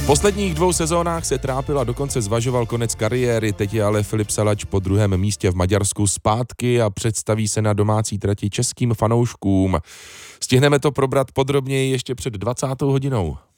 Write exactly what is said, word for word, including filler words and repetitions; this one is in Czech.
V posledních dvou sezónách se trápil a dokonce zvažoval konec kariéry, teď je ale Filip Salač po druhém místě v Maďarsku zpátky a představí se na domácí trati českým fanouškům. Stihneme to probrat podrobněji ještě před dvacátou hodinou.